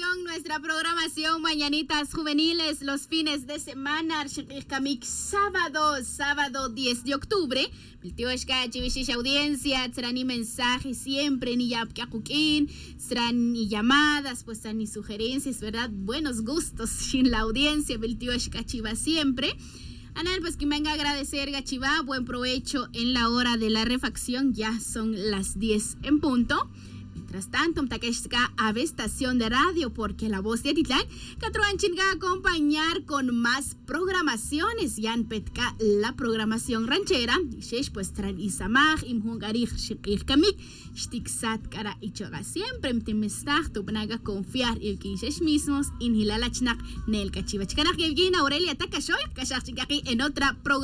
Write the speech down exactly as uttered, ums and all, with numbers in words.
continuación nuestra programación Mañanitas Juveniles los fines de semana. Sábado, sábado diez de octubre. Audiencia, serán ni mensajes siempre, ni yapkakukin, serán ni llamadas, pues ni sugerencias, ¿verdad? Buenos gustos sin la audiencia, Chiva siempre. Anal, pues que venga a agradecer, Gachiva, buen provecho en la hora de la refacción, ya son las diez en punto. Mientras tanto, mtakeshka ave estación de radio, porque la voz de Atitlán, Catruanchin va a acompañar con más programaciones. Yan petka la programación ranchera, shesh pues tran isamaj, imhungarij shikir kamik, shtiksat kara ichoga. Siempre mtemestach, tu panaga confiar y que shesh mismos, inhilalachnak, nel kachivachkanak, Aurelia Takashoy, kashachikaki en otra programación.